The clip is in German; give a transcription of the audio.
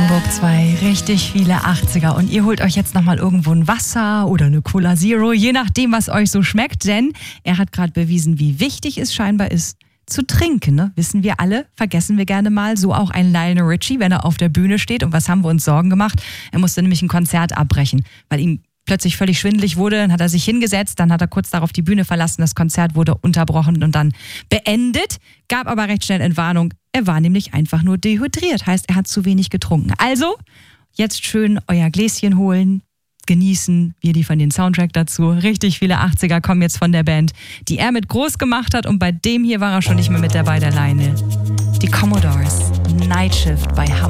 Hamburg 2, richtig viele 80er. Und ihr holt euch jetzt nochmal irgendwo ein Wasser oder eine Cola Zero, je nachdem, was euch so schmeckt. Denn er hat gerade bewiesen, wie wichtig es scheinbar ist, zu trinken. Ne? Wissen wir alle, vergessen wir gerne mal. So auch ein Lionel Richie, wenn er auf der Bühne steht. Und was haben wir uns Sorgen gemacht? Er musste nämlich ein Konzert abbrechen, weil ihm plötzlich völlig schwindelig wurde. Dann hat er sich hingesetzt, dann hat er kurz darauf die Bühne verlassen. Das Konzert wurde unterbrochen und dann beendet. Gab aber recht schnell Entwarnung. Er war nämlich einfach nur dehydriert. Heißt, er hat zu wenig getrunken. Also, jetzt schön euer Gläschen holen, genießen. Wir liefern den Soundtrack dazu. Richtig viele 80er kommen jetzt von der Band, die er mit groß gemacht hat. Und bei dem hier war er schon nicht mehr mit dabei, der Lionel. Die Commodores, Night Shift bei Hamburg.